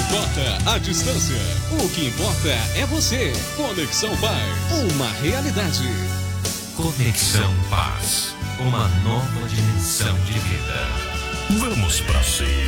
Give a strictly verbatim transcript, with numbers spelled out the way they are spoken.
importa a distância. O que importa é você. Conexão Paz. Uma realidade. Conexão Paz. Uma nova dimensão de vida. Vamos pra cima.